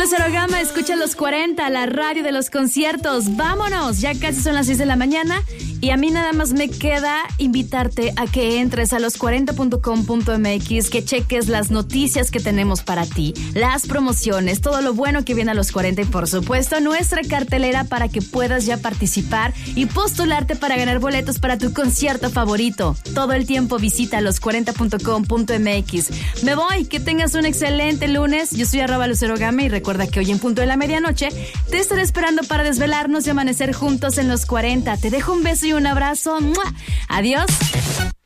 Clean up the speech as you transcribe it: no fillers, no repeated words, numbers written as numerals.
Lucero Gama, escucha los 40, la radio de los conciertos. ¡Vámonos! Ya casi son las 6 de la mañana y a mí nada más me queda invitarte a que entres a los40.com.mx, que cheques las noticias que tenemos para ti, las promociones, todo lo bueno que viene a los 40 y por supuesto nuestra cartelera para que puedas ya participar y postularte para ganar boletos para tu concierto favorito. Todo el tiempo visita los40.com.mx. Me voy, que tengas un excelente lunes. Yo soy @LuceroGama y recuerda que hoy en punto de la medianoche te estaré esperando para desvelarnos y amanecer juntos en los 40. Te dejo un beso y un abrazo. ¡Mua! Adiós.